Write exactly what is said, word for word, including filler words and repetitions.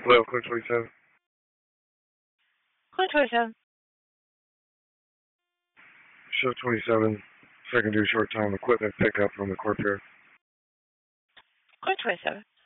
Hello, Clear twenty-seven. Clear twenty-seven. Show twenty-seven. Second due short time equipment pickup from the Corp here. Clear twenty-seven.